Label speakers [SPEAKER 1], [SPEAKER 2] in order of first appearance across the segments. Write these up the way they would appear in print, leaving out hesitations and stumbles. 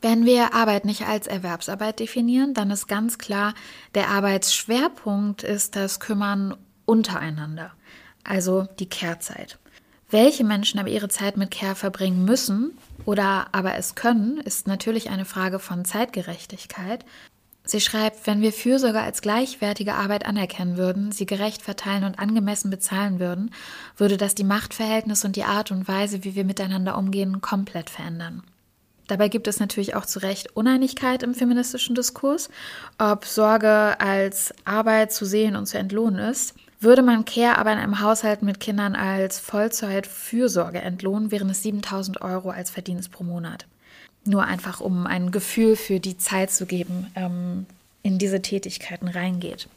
[SPEAKER 1] Wenn wir Arbeit nicht als Erwerbsarbeit definieren, dann ist ganz klar, der Arbeitsschwerpunkt ist das Kümmern untereinander, also die Care-Zeit. Welche Menschen aber ihre Zeit mit Care verbringen müssen oder aber es können, ist natürlich eine Frage von Zeitgerechtigkeit. Sie schreibt, wenn wir Fürsorge als gleichwertige Arbeit anerkennen würden, sie gerecht verteilen und angemessen bezahlen würden, würde das die Machtverhältnisse und die Art und Weise, wie wir miteinander umgehen, komplett verändern. Dabei gibt es natürlich auch zu Recht Uneinigkeit im feministischen Diskurs, ob Sorge als Arbeit zu sehen und zu entlohnen ist. Würde man Care aber in einem Haushalt mit Kindern als Vollzeit-Fürsorge entlohnen, wären es 7.000 € als Verdienst pro Monat. Nur einfach, um ein Gefühl für die Zeit zu geben, in diese Tätigkeiten reingeht.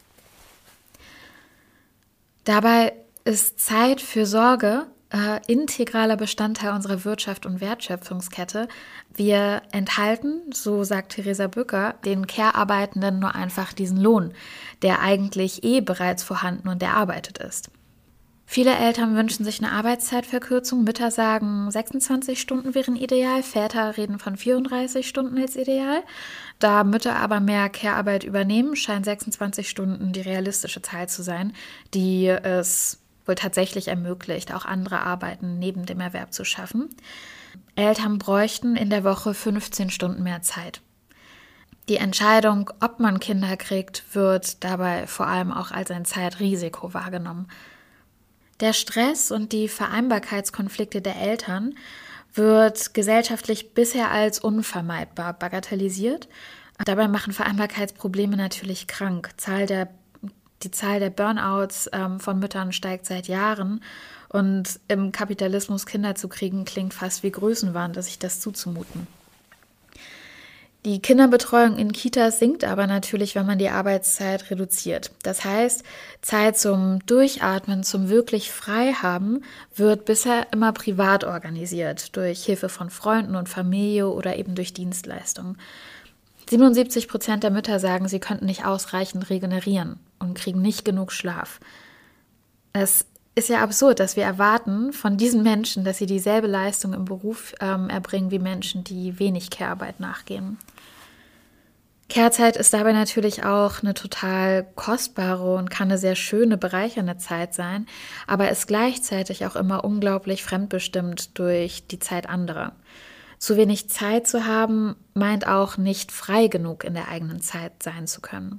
[SPEAKER 1] Dabei ist Zeit für Sorge integraler Bestandteil unserer Wirtschaft und Wertschöpfungskette. Wir enthalten, so sagt Theresa Bücker, den Care-Arbeitenden nur einfach diesen Lohn, der eigentlich bereits vorhanden und erarbeitet ist. Viele Eltern wünschen sich eine Arbeitszeitverkürzung. Mütter sagen, 26 Stunden wären ideal. Väter reden von 34 Stunden als ideal. Da Mütter aber mehr Care-Arbeit übernehmen, scheint 26 Stunden die realistische Zahl zu sein, die es wohl tatsächlich ermöglicht, auch andere Arbeiten neben dem Erwerb zu schaffen. Eltern bräuchten in der Woche 15 Stunden mehr Zeit. Die Entscheidung, ob man Kinder kriegt, wird dabei vor allem auch als ein Zeitrisiko wahrgenommen. Der Stress und die Vereinbarkeitskonflikte der Eltern wird gesellschaftlich bisher als unvermeidbar bagatellisiert. Dabei machen Vereinbarkeitsprobleme natürlich krank. Die Zahl der Burnouts von Müttern steigt seit Jahren und im Kapitalismus Kinder zu kriegen, klingt fast wie Größenwahn, sich das zuzumuten. Die Kinderbetreuung in Kitas sinkt aber natürlich, wenn man die Arbeitszeit reduziert. Das heißt, Zeit zum Durchatmen, zum wirklich Freihaben wird bisher immer privat organisiert, durch Hilfe von Freunden und Familie oder eben durch Dienstleistungen. 77% der Mütter sagen, sie könnten nicht ausreichend regenerieren und kriegen nicht genug Schlaf. Es ist ja absurd, dass wir erwarten von diesen Menschen, dass sie dieselbe Leistung im Beruf erbringen wie Menschen, die wenig Care-Arbeit nachgehen. Care-Zeit ist dabei natürlich auch eine total kostbare und kann eine sehr schöne, bereichernde Zeit sein, aber ist gleichzeitig auch immer unglaublich fremdbestimmt durch die Zeit anderer. Zu wenig Zeit zu haben, meint auch nicht frei genug in der eigenen Zeit sein zu können.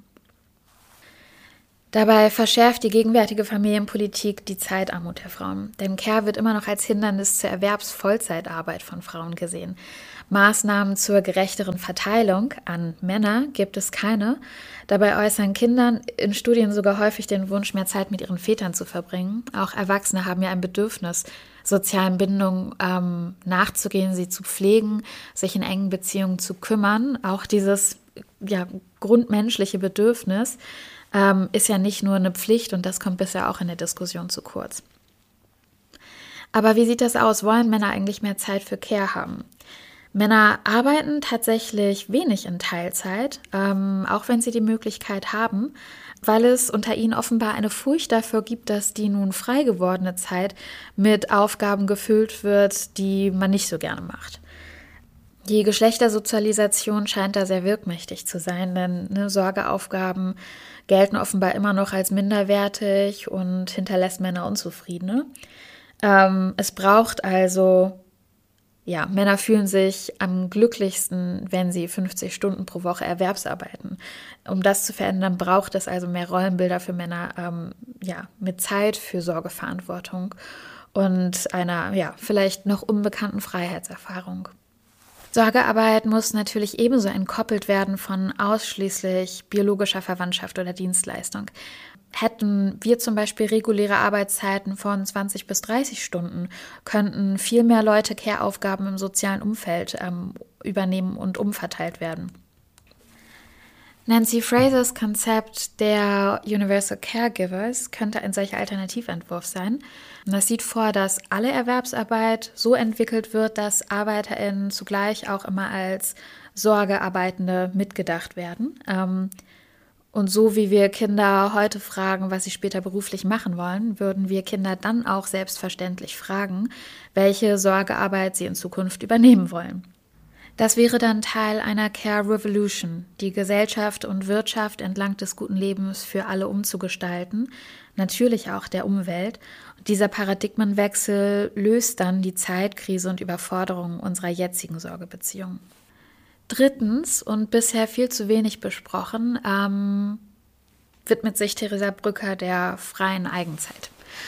[SPEAKER 1] Dabei verschärft die gegenwärtige Familienpolitik die Zeitarmut der Frauen. Denn Care wird immer noch als Hindernis zur Erwerbsvollzeitarbeit von Frauen gesehen. Maßnahmen zur gerechteren Verteilung an Männer gibt es keine. Dabei äußern Kinder in Studien sogar häufig den Wunsch, mehr Zeit mit ihren Vätern zu verbringen. Auch Erwachsene haben ja ein Bedürfnis, sozialen Bindungen nachzugehen, sie zu pflegen, sich in engen Beziehungen zu kümmern. Auch dieses grundmenschliche Bedürfnis ist ja nicht nur eine Pflicht und das kommt bisher auch in der Diskussion zu kurz. Aber wie sieht das aus? Wollen Männer eigentlich mehr Zeit für Care haben? Männer arbeiten tatsächlich wenig in Teilzeit, auch wenn sie die Möglichkeit haben, weil es unter ihnen offenbar eine Furcht dafür gibt, dass die nun frei gewordene Zeit mit Aufgaben gefüllt wird, die man nicht so gerne macht. Die Geschlechtersozialisation scheint da sehr wirkmächtig zu sein, denn Sorgeaufgaben gelten offenbar immer noch als minderwertig und hinterlässt Männer Unzufriedene. Es braucht also, Männer fühlen sich am glücklichsten, wenn sie 50 Stunden pro Woche Erwerbsarbeiten. Um das zu verändern, braucht es also mehr Rollenbilder für Männer, mit Zeit für Sorgeverantwortung und einer, vielleicht noch unbekannten Freiheitserfahrung. Sorgearbeit muss natürlich ebenso entkoppelt werden von ausschließlich biologischer Verwandtschaft oder Dienstleistung. Hätten wir zum Beispiel reguläre Arbeitszeiten von 20 bis 30 Stunden, könnten viel mehr Leute Care-Aufgaben im sozialen Umfeld übernehmen und umverteilt werden. Nancy Frasers Konzept der Universal Caregivers könnte ein solcher Alternativentwurf sein. Das sieht vor, dass alle Erwerbsarbeit so entwickelt wird, dass ArbeiterInnen zugleich auch immer als Sorgearbeitende mitgedacht werden. Und so wie wir Kinder heute fragen, was sie später beruflich machen wollen, würden wir Kinder dann auch selbstverständlich fragen, welche Sorgearbeit sie in Zukunft übernehmen wollen. Das wäre dann Teil einer Care Revolution, die Gesellschaft und Wirtschaft entlang des guten Lebens für alle umzugestalten, natürlich auch der Umwelt. Und dieser Paradigmenwechsel löst dann die Zeitkrise und Überforderung unserer jetzigen Sorgebeziehungen. Drittens und bisher viel zu wenig besprochen, widmet sich Theresa Brücker der freien Eigenzeit.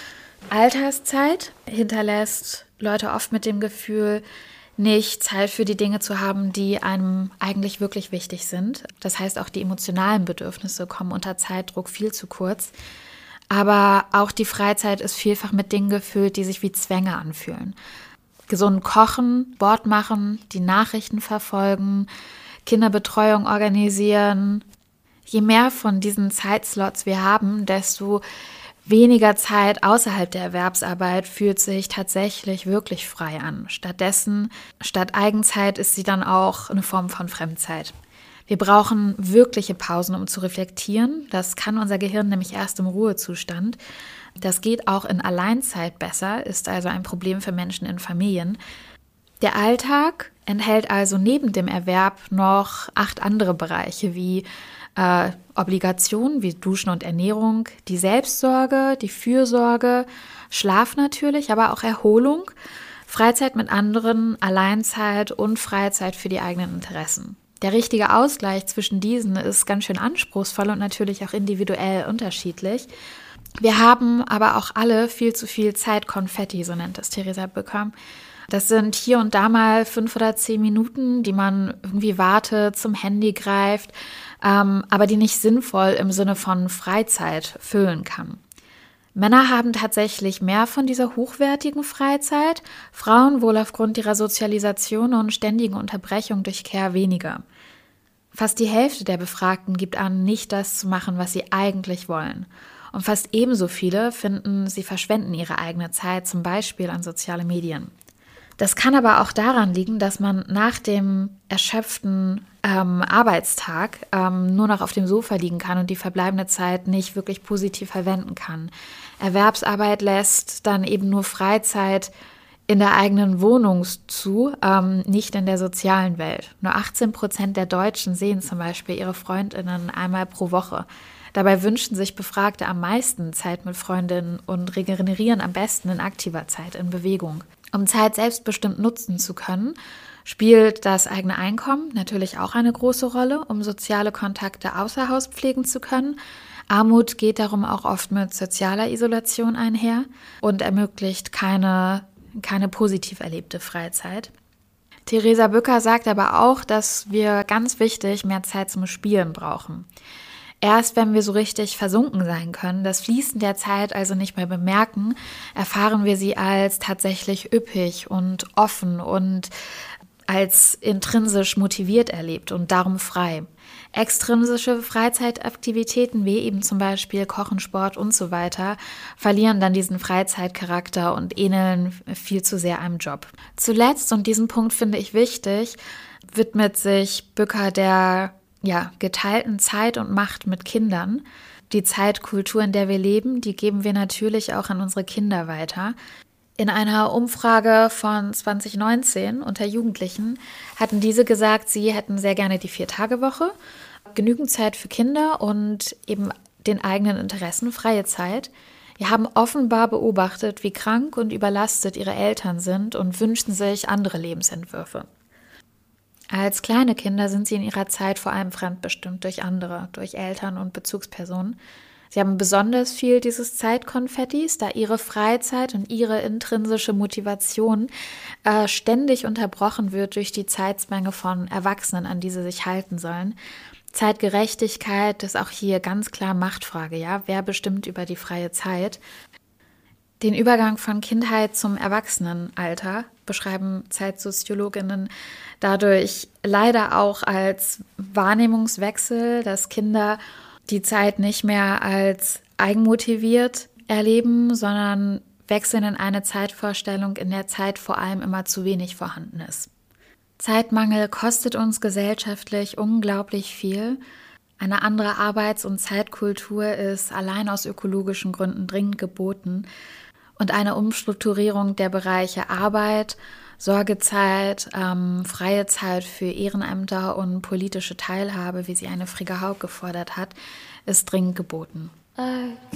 [SPEAKER 1] Alterszeit hinterlässt Leute oft mit dem Gefühl, nicht Zeit für die Dinge zu haben, die einem eigentlich wirklich wichtig sind. Das heißt, auch die emotionalen Bedürfnisse kommen unter Zeitdruck viel zu kurz. Aber auch die Freizeit ist vielfach mit Dingen gefüllt, die sich wie Zwänge anfühlen. Gesund kochen, Sport machen, die Nachrichten verfolgen, Kinderbetreuung organisieren. Je mehr von diesen Zeitslots wir haben, desto weniger Zeit außerhalb der Erwerbsarbeit fühlt sich tatsächlich wirklich frei an. Stattdessen, statt Eigenzeit, ist sie dann auch eine Form von Fremdzeit. Wir brauchen wirkliche Pausen, um zu reflektieren. Das kann unser Gehirn nämlich erst im Ruhezustand. Das geht auch in Alleinzeit besser, ist also ein Problem für Menschen in Familien. Der Alltag enthält also neben dem Erwerb noch 8 andere Bereiche wie Obligationen wie Duschen und Ernährung, die Selbstsorge, die Fürsorge, Schlaf natürlich, aber auch Erholung, Freizeit mit anderen, Alleinzeit und Freizeit für die eigenen Interessen. Der richtige Ausgleich zwischen diesen ist ganz schön anspruchsvoll und natürlich auch individuell unterschiedlich. Wir haben aber auch alle viel zu viel Zeitkonfetti, so nennt es Theresa Bücker. Das sind hier und da mal 5 oder 10 Minuten, die man irgendwie wartet, zum Handy greift, aber die nicht sinnvoll im Sinne von Freizeit füllen kann. Männer haben tatsächlich mehr von dieser hochwertigen Freizeit, Frauen wohl aufgrund ihrer Sozialisation und ständigen Unterbrechung durch Care weniger. Fast die Hälfte der Befragten gibt an, nicht das zu machen, was sie eigentlich wollen. Und fast ebenso viele finden, sie verschwenden ihre eigene Zeit, zum Beispiel an soziale Medien. Das kann aber auch daran liegen, dass man nach dem erschöpften Arbeitstag nur noch auf dem Sofa liegen kann und die verbleibende Zeit nicht wirklich positiv verwenden kann. Erwerbsarbeit lässt dann eben nur Freizeit in der eigenen Wohnung zu, nicht in der sozialen Welt. Nur 18% der Deutschen sehen zum Beispiel ihre FreundInnen einmal pro Woche. Dabei wünschen sich Befragte am meisten Zeit mit Freundinnen und regenerieren am besten in aktiver Zeit, in Bewegung. Um Zeit selbstbestimmt nutzen zu können, spielt das eigene Einkommen natürlich auch eine große Rolle, um soziale Kontakte außer Haus pflegen zu können. Armut geht darum auch oft mit sozialer Isolation einher und ermöglicht keine positiv erlebte Freizeit. Theresa Bücker sagt aber auch, dass wir ganz wichtig mehr Zeit zum Spielen brauchen. Erst wenn wir so richtig versunken sein können, das Fließen der Zeit also nicht mehr bemerken, erfahren wir sie als tatsächlich üppig und offen und als intrinsisch motiviert erlebt und darum frei. Extrinsische Freizeitaktivitäten wie eben zum Beispiel Kochen, Sport und so weiter verlieren dann diesen Freizeitcharakter und ähneln viel zu sehr einem Job. Zuletzt, und diesen Punkt finde ich wichtig, widmet sich Bücker der geteilten Zeit und Macht mit Kindern. Die Zeitkultur, in der wir leben, die geben wir natürlich auch an unsere Kinder weiter. In einer Umfrage von 2019 unter Jugendlichen hatten diese gesagt, sie hätten sehr gerne die 4-Tage-Woche, genügend Zeit für Kinder und eben den eigenen Interessen, freie Zeit. Wir haben offenbar beobachtet, wie krank und überlastet ihre Eltern sind und wünschten sich andere Lebensentwürfe. Als kleine Kinder sind sie in ihrer Zeit vor allem fremdbestimmt durch andere, durch Eltern und Bezugspersonen. Sie haben besonders viel dieses Zeitkonfettis, da ihre Freizeit und ihre intrinsische Motivation ständig unterbrochen wird durch die Zeitzwänge von Erwachsenen, an die sie sich halten sollen. Zeitgerechtigkeit ist auch hier ganz klar Machtfrage, ja? Wer bestimmt über die freie Zeit? Den Übergang von Kindheit zum Erwachsenenalter beschreiben Zeitsoziologinnen dadurch leider auch als Wahrnehmungswechsel, dass Kinder die Zeit nicht mehr als eigenmotiviert erleben, sondern wechseln in eine Zeitvorstellung, in der Zeit vor allem immer zu wenig vorhanden ist. Zeitmangel kostet uns gesellschaftlich unglaublich viel. Eine andere Arbeits- und Zeitkultur ist allein aus ökologischen Gründen dringend geboten. Und eine Umstrukturierung der Bereiche Arbeit, Sorgezeit, freie Zeit für Ehrenämter und politische Teilhabe, wie sie eine Frigga Haug gefordert hat, ist dringend geboten.